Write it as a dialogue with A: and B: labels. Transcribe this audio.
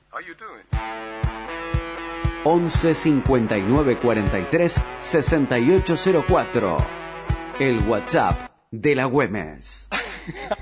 A: 11 59 43 6804. El WhatsApp de la Güemes.